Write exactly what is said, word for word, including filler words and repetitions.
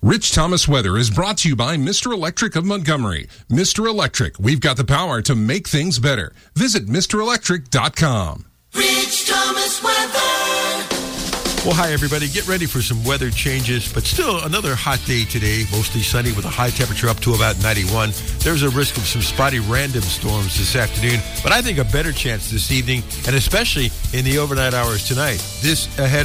Rich Thomas Weather is brought to you by Mister Electric of Montgomery. Mister Electric, we've got the power to make things better. Visit Mister Electric dot com. Rich Thomas Weather. Well, hi, everybody. Get ready for some weather changes, but still another hot day today. Mostly sunny with a high temperature up to about ninety-one. There's a risk of some spotty random storms this afternoon, but I think a better chance this evening, and especially in the overnight hours tonight. This ahead